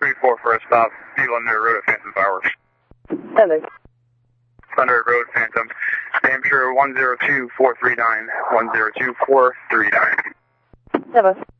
134 for a stop. Vehicle under road at Phantom Fireworks. Thunder. Thunder Road Phantom. Hampshire 102439. 102439. Never.